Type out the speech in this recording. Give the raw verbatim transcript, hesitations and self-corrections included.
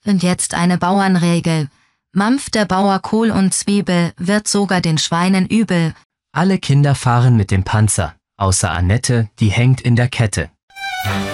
Und jetzt eine Bauernregel. Mampft der Bauer Kohl und Zwiebel, wird sogar den Schweinen übel. Alle Kinder fahren mit dem Panzer, außer Annette, die hängt in der Kette.